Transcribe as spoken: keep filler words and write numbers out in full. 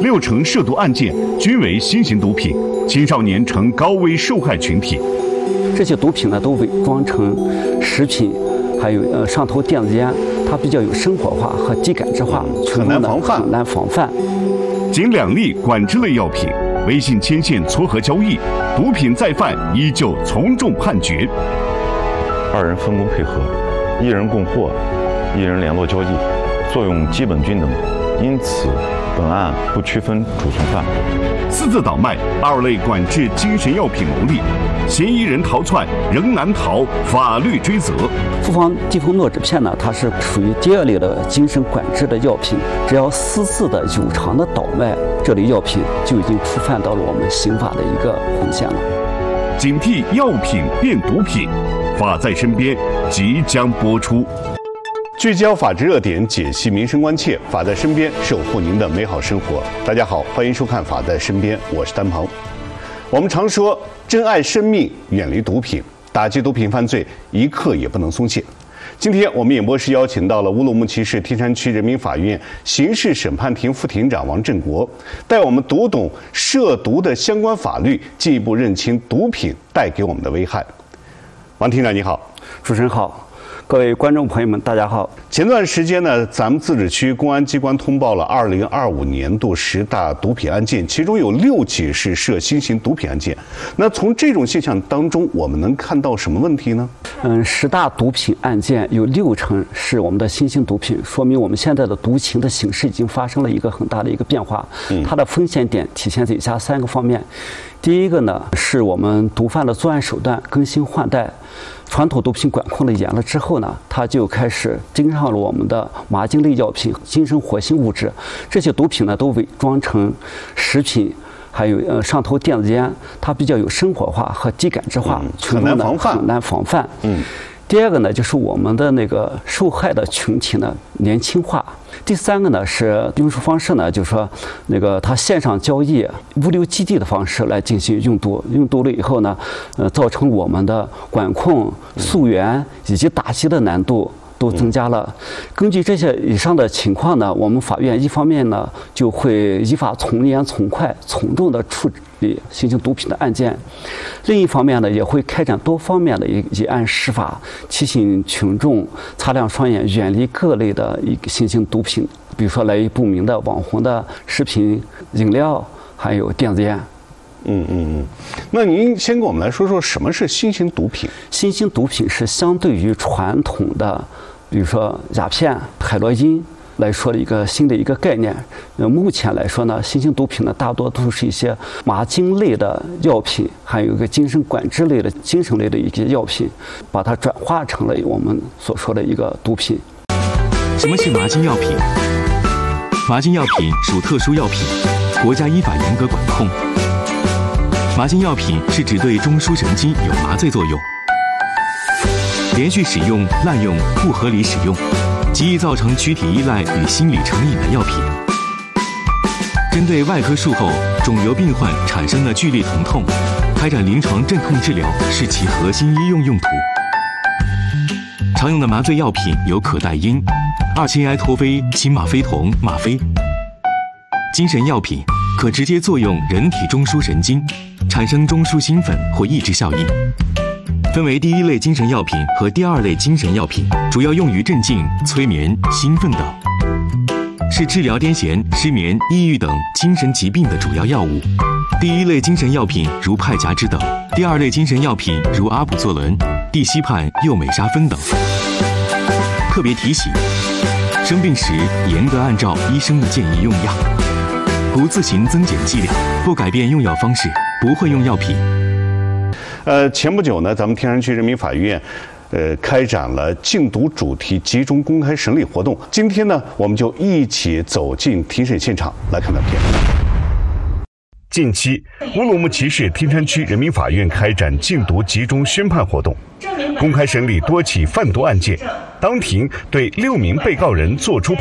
六成涉毒案件均为新型毒品，青少年成高危受害群体。 这些毒品呢，都伪装成食品，还有呃上头电子烟，它比较有生活化和低感知化， 很难防范。 很难防范。 仅两例管制类药品，微信牵线撮合交易，毒品再犯依旧从重判决。 二人分工配合，一人供货，一人联络交易，作用基本均等，因此本案不区分主从犯。 私自倒卖二类管制精神药品牟利，嫌疑人逃窜仍难逃法律追责。 复方地风诺酯片呢，它是属于第二类的精神管制的药品，只要私自的有偿的倒卖这类药品，就已经触犯到了我们刑法的一个红线了。 警惕药品变毒品，法在身边即将播出。聚焦法治热点，解析民生关切，法在身边，守护您的美好生活。大家好，欢迎收看《法在身边》，我是丹鹏。我们常说，珍爱生命，远离毒品，打击毒品犯罪，一刻也不能松懈。今天我们演播室邀请到了乌鲁木齐市天山区人民法院刑事审判庭副庭长王振国，带我们读懂涉毒的相关法律，进一步认清毒品带给我们的危害。王庭长你好。 主持人好，各位观众朋友们大家好。 前段时间呢，咱们自治区公安机关通报了二零二五年度十大毒品案件，其中有六起是涉新型毒品案件。那从这种现象当中，我们能看到什么问题呢？ 嗯，十大毒品案件有六成是我们的新型毒品，说明我们现在的毒情的形势已经发生了一个很大的一个变化。嗯，它的风险点体现在以下三个方面。第一个呢，是我们毒贩的作案手段更新换代。传统毒品管控的严了之后呢，它就开始盯上了我们的麻精类药品、精神活性物质。这些毒品呢，都伪装成食品，还有呃上头电子烟，它比较有生活化和低感知化， 很难防范。 很难防范。 嗯。 第二个呢，就是我们的那个受害的群体呢年轻化。第三个呢是运输方式呢，就是说那个它线上交易、物流基地的方式来进行用毒，用毒了以后呢，呃，造成我们的管控、溯源以及打击的难度都增加了。根据这些以上的情况呢，我们法院一方面呢就会依法从严、从快、从重的处理新型毒品的案件，另一方面呢也会开展多方面的一一案施法，提醒群众擦亮双眼，远离各类的一个新型毒品，比如说来历不明的网红的食品、饮料，还有电子烟。 嗯嗯嗯，那您先跟我们来说说什么是新型毒品？ 新型毒品是相对于传统的，比如说鸦片、海洛因来说的一个新的一个概念。呃，目前来说呢，新型毒品呢大多都是一些麻精类的药品，还有一个精神管制类的精神类的一些药品，把它转化成了我们所说的一个毒品。 什么是麻精药品？麻精药品属特殊药品，国家依法严格管控。麻精药品是指对中枢神经有麻醉作用，连续使用、滥用、不合理使用，极易造成躯体依赖与心理成瘾的药品。针对外科术后肿瘤病患产生的剧烈疼痛，开展临床镇痛治疗是其核心医用用途。常用的麻醉药品有可待因、二氢埃托非、氢吗非酮、吗啡。精神药品可直接作用人体中枢神经，产生中枢兴奋或抑制效应，分为第一类精神药品和第二类精神药品，主要用于镇静、催眠、兴奋等，是治疗癫痫、失眠、抑郁等精神疾病的主要药物。第一类精神药品如派甲酯等，第二类精神药品如阿普唑仑、地西泮、右美沙芬等。特别提醒：生病时严格按照医生的建议用药，不自行增减剂量，不改变用药方式，不会用药品。 呃，前不久呢，咱们天山区人民法院，呃，开展了禁毒主题集中公开审理活动。今天呢，我们就一起走进庭审现场来看短片。近期，乌鲁木齐市天山区人民法院开展禁毒集中宣判活动，公开审理多起贩毒案件。当庭对六名被告人作出